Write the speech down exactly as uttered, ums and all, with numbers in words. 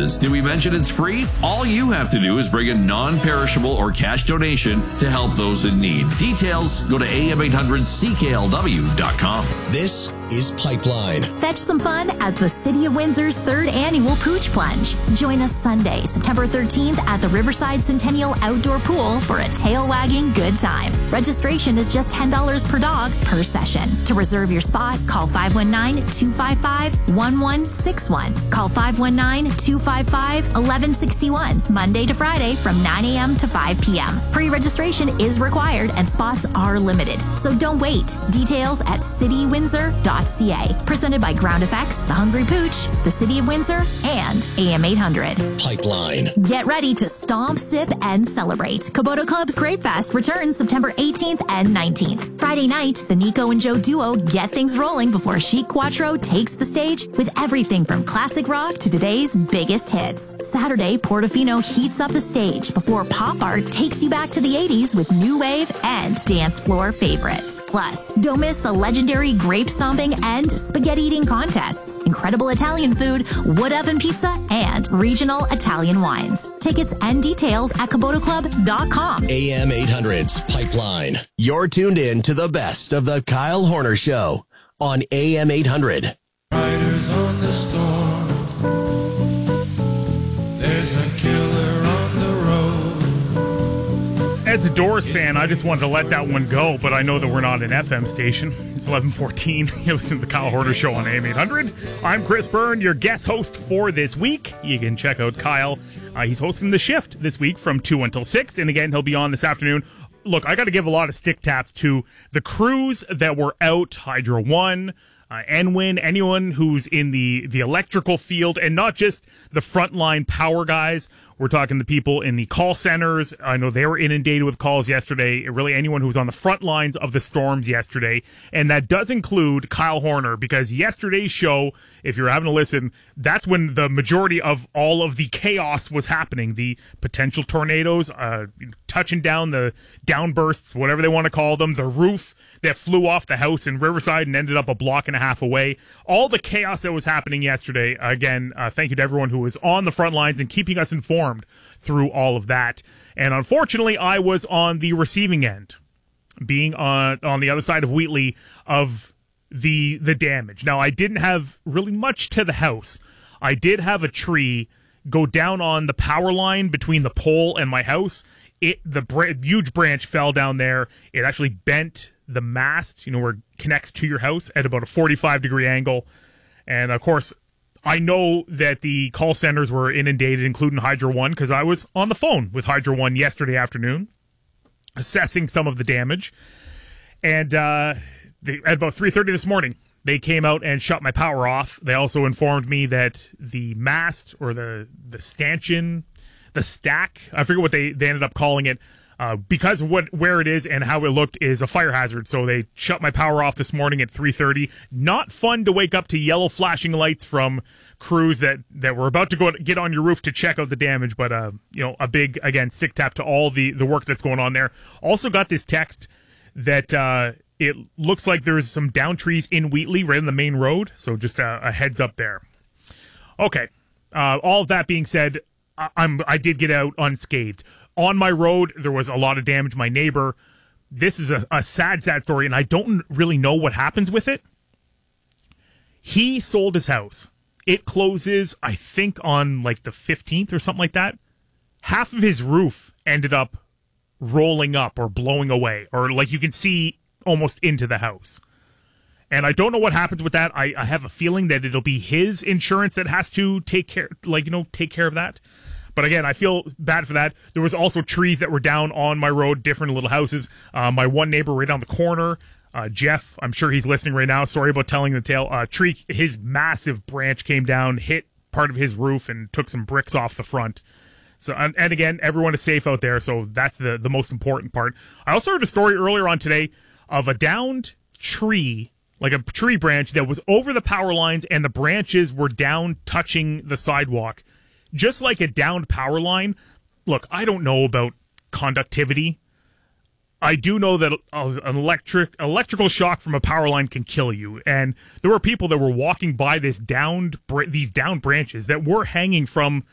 resources. Did we mention it's free? All you have to do is bring a non-perishable or cash donation to help those in need. Details, go to A M eight hundred C K L W dot com. This is Pipeline. Fetch some fun at the City of Windsor's third annual Pooch Plunge. Join us Sunday, September thirteenth at the Riverside Centennial Outdoor Pool for a tail-wagging good time. Registration is just ten dollars per dog per session. To reserve your spot, call five one nine, two five five, one one six one. Call five one nine, two five five, one one six one. Monday to Friday from nine a.m. to five p.m. Pre-registration is required and spots are limited. So don't wait. Details at city windsor dot c a. Presented by Ground Effects, The Hungry Pooch, the City of Windsor, and A M eight hundred. Pipeline. Get ready to stomp, sip, and celebrate. Kubota Club's Grape Fest returns September eighteenth and nineteenth. Friday night, the Nico and Joe duo get things rolling before Chic Quattro takes the stage with everything from classic rock to today's biggest hits. Saturday, Portofino heats up the stage before Pop Art takes you back to the eighties with new wave and dance floor favorites. Plus, don't miss the legendary grape stomping and spaghetti eating contests, incredible Italian food, wood oven pizza, and regional Italian wines. Tickets and details at kubota club dot com. A M eight hundred's Pipeline. You're tuned in to the best of the Kyle Horner Show on A M eight hundred. Riders on the storm. There's a killer on the road. As a Doors fan, I just wanted to let that one go, but I know that we're not an F M station. It's eleven fourteen. You listen to the Kyle Horner Show on A M eight hundred. I'm Chris Byrne, your guest host for this week. You can check out Kyle. Uh, he's hosting The Shift this week from two until six, and again, he'll be on this afternoon. Look, I got to give a lot of stick taps to the crews that were out, Hydro One, uh, Enwin, anyone who's in the, the electrical field, and not just the frontline power guys. We're talking to people in the call centers. I know they were inundated with calls yesterday. Really, anyone who was on the front lines of the storms yesterday. And that does include Kyle Horner, because yesterday's show, if you're having to listen, that's when the majority of all of the chaos was happening. The potential tornadoes, uh, touching down, the downbursts, whatever they want to call them, the roof that flew off the house in Riverside and ended up a block and a half away. All the chaos that was happening yesterday. Again, uh, thank you to everyone who was on the front lines and keeping us informed through all of that. And unfortunately, I was on the receiving end, being on on the other side of Wheatley of the the damage. Now, I didn't have really much to the house. I did have a tree go down on the power line between the pole and my house. It the br- huge branch fell down there. It actually bent the mast, you know, where it connects to your house at about a forty-five degree angle. And of course, I know that the call centers were inundated, including Hydro One, because I was on the phone with Hydro One yesterday afternoon, assessing some of the damage. And uh, they, at about three thirty this morning, they came out and shut my power off. They also informed me that the mast, or the, the stanchion, the stack, I forget what they, they ended up calling it, Uh, because of what where it is and how it looked, is a fire hazard. So they shut my power off this morning at three thirty. Not fun to wake up to yellow flashing lights from crews that, that were about to go get on your roof to check out the damage. But, uh, you know, a big, again, stick tap to all the, the work that's going on there. Also got this text that uh, it looks like there's some down trees in Wheatley right on the main road. So just a, a heads up there. Okay. Uh, all of that being said, I, I'm I did get out unscathed. On my road, there was a lot of damage. My neighbor, this is a, a sad, sad story, and I don't really know what happens with it. He sold his house. It closes, I think, on like the fifteenth or something like that. Half of his roof ended up rolling up or blowing away, or like you can see almost into the house. And I don't know what happens with that. I, I have a feeling that it'll be his insurance that has to take care, like, you know, take care of that. But again, I feel bad for that. There was also trees that were down on my road, different little houses. Uh, my one neighbor right down the corner, uh, Jeff, I'm sure he's listening right now. Sorry about telling the tale. Uh, tree, his massive branch came down, hit part of his roof, and took some bricks off the front. So, and, and again, everyone is safe out there, so that's the, the most important part. I also heard a story earlier on today of a downed tree, like a tree branch that was over the power lines, and the branches were down touching the sidewalk. Just like a downed power line. Look, I don't know about conductivity. I do know that an electric electrical shock from a power line can kill you. And there were people that were walking by this downed these downed branches that were hanging from